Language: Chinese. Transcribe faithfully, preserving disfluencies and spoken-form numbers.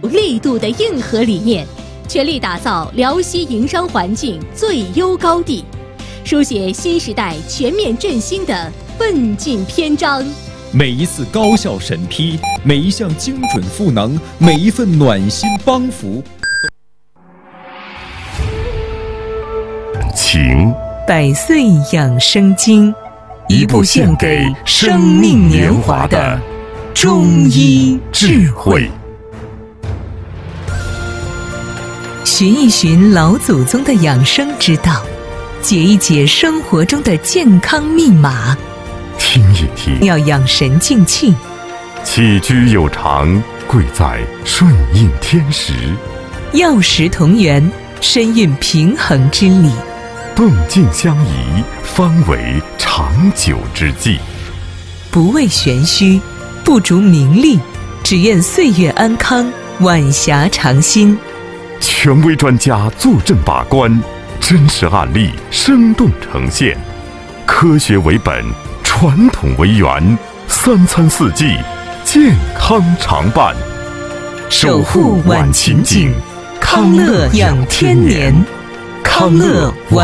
力度的硬核理念，全力打造辽西营商环境最优高地，书写新时代全面振兴的奋进篇章。 每一次高效审批，每一项精准赋能，每一份暖心帮扶， 情百岁养生经， 一部献给生命年华的中医智慧。 寻一寻老祖宗的养生之道，解一解生活中的健康密码， 听一听要养神静气， 起居有常，贵在顺应天时， 药食同源，深蕴平衡之理， 动静相宜，方为长久之计。 不为玄虚，不逐名利，只愿岁月安康，晚霞长新。 权威专家坐镇把关，真实案例生动呈现，科学为本，传统为源，三餐四季健康常伴， 守护晚晴景，康乐养天年，康乐晚